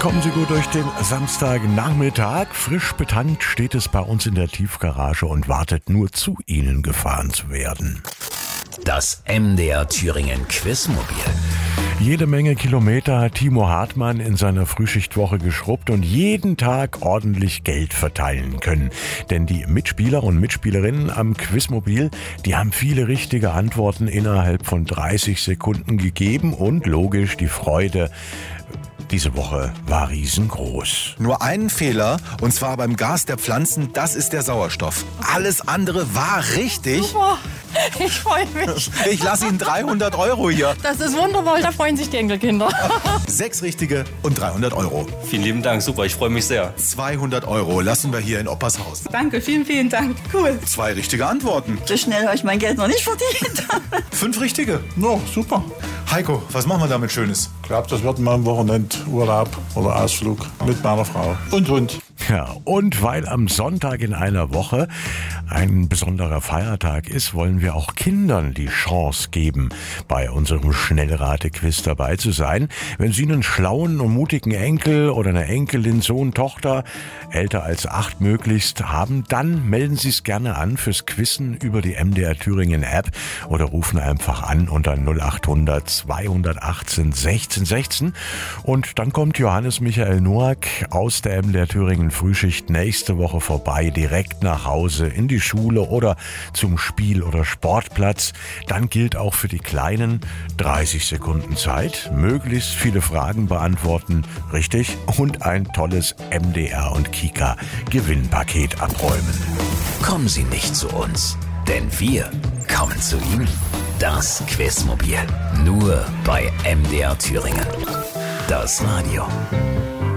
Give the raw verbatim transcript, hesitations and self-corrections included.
Kommen Sie gut durch den Samstagnachmittag. Frisch betankt steht es bei uns in der Tiefgarage und wartet nur zu Ihnen gefahren zu werden. Das M D R Thüringen Quizmobil. Jede Menge Kilometer hat Timo Hartmann in seiner Frühschichtwoche geschrubbt und jeden Tag ordentlich Geld verteilen können. Denn die Mitspieler und Mitspielerinnen am Quizmobil, die haben viele richtige Antworten innerhalb von dreißig Sekunden gegeben und logisch die Freude diese Woche war riesengroß. Nur einen Fehler, und zwar beim Gas der Pflanzen, das ist der Sauerstoff. Alles andere war richtig. Super, ich freue mich. Ich lasse Ihnen dreihundert Euro hier. Das ist wunderbar, da freuen sich die Enkelkinder. Sechs richtige und dreihundert Euro. Vielen lieben Dank, super, ich freue mich sehr. zweihundert Euro lassen wir hier in Opas Haus. Danke, vielen, vielen Dank. Cool. Zwei richtige Antworten. So schnell habe ich mein Geld noch nicht verdient. Fünf richtige. Ja, super. Heiko, was machen wir damit Schönes? Ich glaube, das wird mal ein Wochenendurlaub oder Ausflug mit meiner Frau und Hund. Ja, und weil am Sonntag in einer Woche ein besonderer Feiertag ist, wollen wir auch Kindern die Chance geben, bei unserem Schnellrate-Quiz dabei zu sein. Wenn Sie einen schlauen und mutigen Enkel oder eine Enkelin, Sohn, Tochter, älter als acht möglichst haben, dann melden Sie es gerne an fürs Quizzen über die M D R Thüringen App oder rufen einfach an unter null acht hundert zweihundertachtzehn sechzehn sechzehn. Und dann kommt Johannes Michael Noack aus der M D R Thüringen Frühschicht nächste Woche vorbei, direkt nach Hause, in die Schule oder zum Spiel- oder Sportplatz. Dann gilt auch für die Kleinen dreißig Sekunden Zeit, möglichst viele Fragen beantworten, richtig, und ein tolles M D R und Kika Gewinnpaket abräumen. Kommen Sie nicht zu uns, denn wir kommen zu Ihnen. Das Quizmobil, nur bei M D R Thüringen. Das Radio.